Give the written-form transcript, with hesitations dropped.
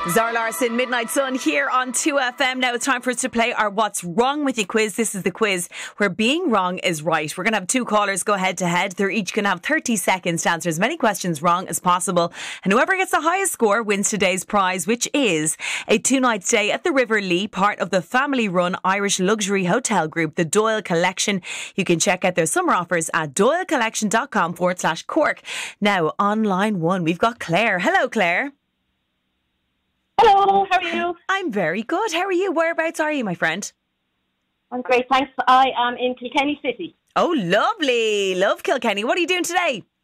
Zara Larson, Midnight Sun here on 2FM. Now it's time for us to play our What's Wrong With You quiz. This is the quiz where being wrong is right. We're going to have two callers go head to head. They're each going to have 30 seconds to answer as many questions wrong as possible. And whoever gets the highest score wins today's prize, which is a 2-night stay at the River Lee, part of the family-run Irish luxury hotel group, the Doyle Collection. You can check out their summer offers at doylecollection.com/Cork. Now, on line one, we've got Claire. Hello, Claire. Hello, how are you? I'm very good. How are you? Whereabouts are you, my friend? I'm great, thanks. I am in Kilkenny City. Oh, lovely. Love Kilkenny. What are you doing today?